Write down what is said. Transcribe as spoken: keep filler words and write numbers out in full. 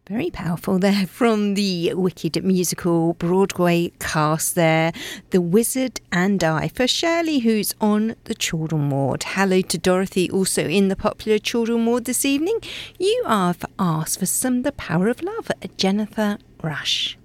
Very powerful there from the Wicked musical Broadway cast there, The Wizard and I, for Shirley, who's on the Children Ward. Hello to Dorothy, also in the popular Children Ward this evening. You are asked for some The Power of Love, Jennifer Rush.